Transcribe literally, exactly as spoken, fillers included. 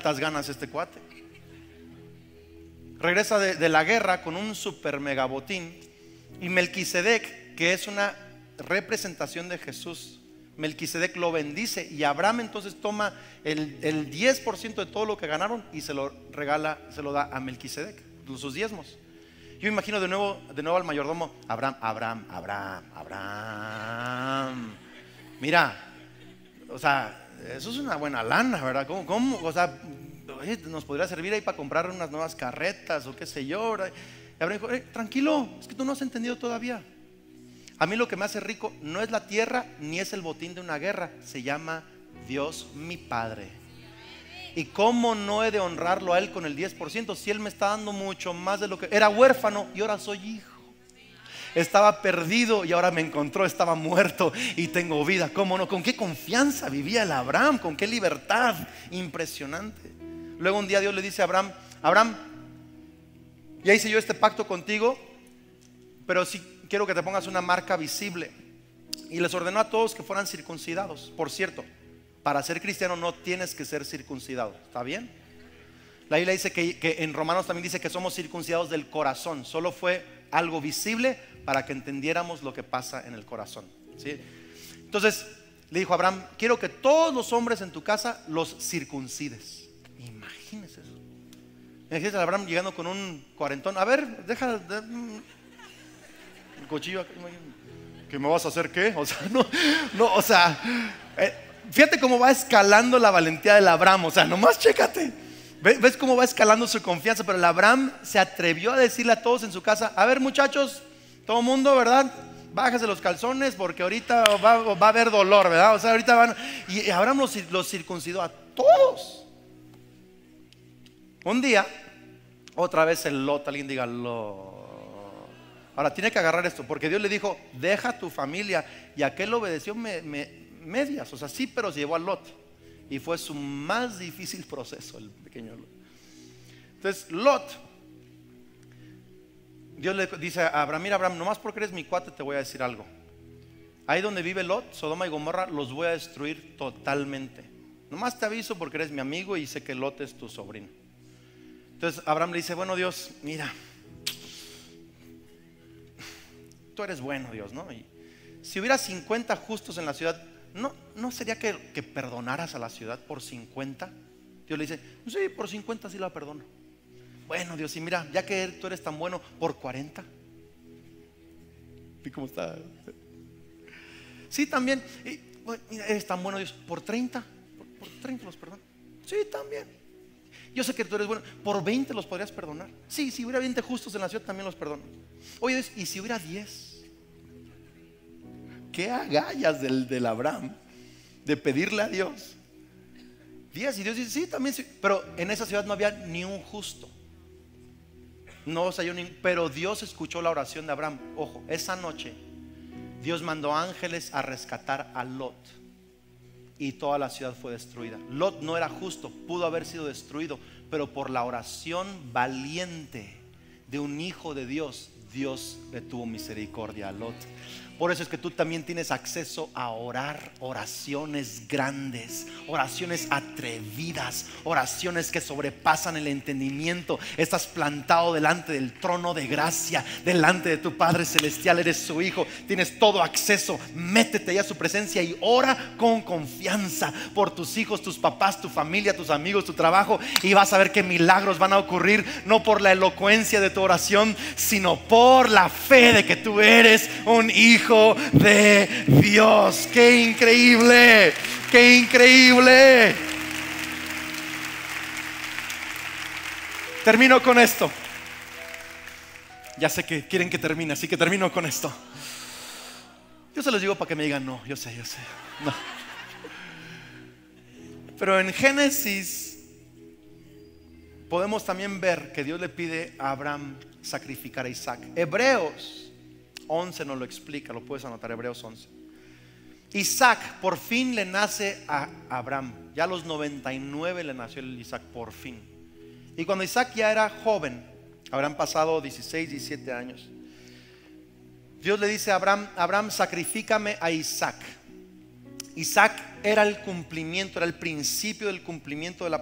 altas ganas este cuate. Regresa de, de la guerra con un super mega botín. Y Melquisedec, que es una representación de Jesús, Melquisedec lo bendice. Y Abraham entonces toma el, el diez por ciento de todo lo que ganaron y se lo regala, se lo da a Melquisedec, sus diezmos. Yo imagino de nuevo, de nuevo al mayordomo: Abraham, Abraham, Abraham, Abraham. Mira, o sea, eso es una buena lana, ¿verdad? ¿Cómo, cómo? O sea, nos podría servir ahí para comprar unas nuevas carretas o qué sé yo. Y Abraham dijo: eh, tranquilo, es que tú no has entendido todavía. A mí lo que me hace rico no es la tierra ni es el botín de una guerra, se llama Dios mi Padre. ¿Y cómo no he de honrarlo a Él con el diez por ciento si Él me está dando mucho más de lo que era? Huérfano y ahora soy hijo. Estaba perdido y ahora me encontró. Estaba muerto y tengo vida. ¿Cómo no? ¿Con qué confianza vivía el Abraham? ¿Con qué libertad? Impresionante. Luego un día Dios le dice a Abraham: Abraham, ya hice yo este pacto contigo, pero sí quiero que te pongas una marca visible. Y les ordenó a todos que fueran circuncidados. Por cierto, para ser cristiano no tienes que ser circuncidado, ¿está bien? La Biblia dice que, que en Romanos también dice que somos circuncidados del corazón. Solo fue algo visible para que entendiéramos lo que pasa en el corazón, ¿sí? Entonces le dijo a Abraham: quiero que todos los hombres en tu casa los circuncides. Imagínese eso. Imagínese a Abraham llegando con un cuarentón: a ver, deja de, el cuchillo aquí. ¿Que me vas a hacer qué? O sea, no, no, o sea, eh, fíjate cómo va escalando la valentía del Abraham. O sea, nomás chécate. ¿Ves cómo va escalando su confianza? Pero el Abraham se atrevió a decirle a todos en su casa: a ver, muchachos, todo mundo, ¿verdad? Bájese los calzones porque ahorita va, va a haber dolor, ¿verdad? O sea, ahorita van. Y Abraham los, los circuncidó a todos. Un día, otra vez el Lot, alguien diga Lot. Ahora tiene que agarrar esto, porque Dios le dijo: deja tu familia. Y aquel obedeció me, me, medias, o sea, sí, pero se llevó a Lot. Y fue su más difícil proceso, el pequeño Lot. Entonces Lot, Dios le dice a Abraham: mira Abraham, nomás porque eres mi cuate te voy a decir algo. Ahí donde vive Lot, Sodoma y Gomorra, los voy a destruir totalmente. Nomás te aviso porque eres mi amigo y sé que Lot es tu sobrino. Entonces Abraham le dice: bueno Dios, mira, tú eres bueno, Dios, ¿no? Y si hubiera cincuenta justos en la ciudad, ¿no, no sería que, que perdonaras a la ciudad por cincuenta? Dios le dice: sí, por cincuenta sí la perdono. Bueno Dios, y mira, ya que tú eres tan bueno, por cuarenta. ¿Y cómo está? Sí, también. Y, bueno, mira, eres tan bueno, Dios, por treinta. Por, por treinta los perdono. Sí, también. Yo sé que tú eres bueno, por veinte los podrías perdonar. Sí, si hubiera veinte justos en la ciudad también los perdono. Oye Dios, ¿y si hubiera diez? Qué agallas del, del Abraham de pedirle a Dios diez. Y Dios dice: sí, también sí. Pero en esa ciudad no había ni un justo. No, o sea, yo ni, pero Dios escuchó la oración de Abraham. Ojo, esa noche Dios mandó ángeles a rescatar a Lot y toda la ciudad fue destruida. Lot no era justo, pudo haber sido destruido, pero por la oración valiente de un hijo de Dios, Dios le tuvo misericordia a Lot. Por eso es que tú también tienes acceso a orar oraciones grandes, oraciones atrevidas, oraciones que sobrepasan el entendimiento. Estás plantado delante del trono de gracia, delante de tu Padre Celestial, eres su hijo, tienes todo acceso. Métete ya a su presencia y ora con confianza por tus hijos, tus papás, tu familia, tus amigos, tu trabajo, y vas a ver que milagros van a ocurrir, no por la elocuencia de tu oración, sino por la fe de que tú eres un hijo de Dios. ¡Qué increíble! ¡Qué increíble! Termino con esto. Ya sé que quieren que termine, así que termino con esto. Yo se los digo para que me digan no. Yo sé, yo sé, no. Pero en Génesis podemos también ver que Dios le pide a Abraham sacrificar a Isaac. Hebreos once nos lo explica, lo puedes anotar, Hebreos once. Isaac por fin le nace a Abraham. Ya a los noventa y nueve le nació el Isaac por fin. Y cuando Isaac ya era joven, habrán pasado dieciséis, diecisiete años, Dios le dice a Abraham: Abraham, sacrifícame a Isaac. Isaac era el cumplimiento, era el principio del cumplimiento de la